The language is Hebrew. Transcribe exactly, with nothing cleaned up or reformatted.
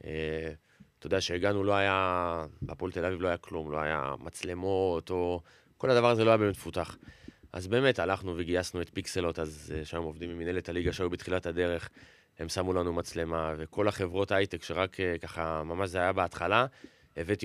אתה יודע שהגענו, לא היה, בהפועל תל אביב לא היה כלום, לא היה מצלמות, או כל הדבר הזה לא היה באמת מפותח. אז באמת הלכנו וגייסנו את פיקסלות, אז שם עובדים עם מנהלת הליגה שהיו בתחילת הדרך, הם שמו לנו מצלמה, וכל החברות הייטק שרק ככה, ממש זה היה בהתחלה, הבאתי